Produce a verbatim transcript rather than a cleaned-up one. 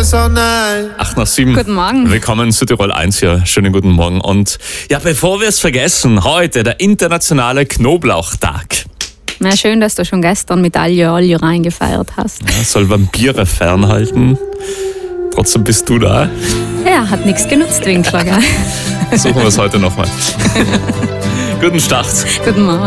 Acht nach sieben. Guten Morgen. Willkommen zu Tirol eins hier. Schönen guten Morgen. Und ja, bevor wir es vergessen, heute der internationale Knoblauchtag. Na, schön, dass du schon gestern mit Aljo Aljo reingefeiert hast. Ja, soll Vampire fernhalten. Trotzdem bist du da. Ja, hat nichts genutzt, Winkler, gell? Suchen wir es heute nochmal. Guten Start. Guten Morgen.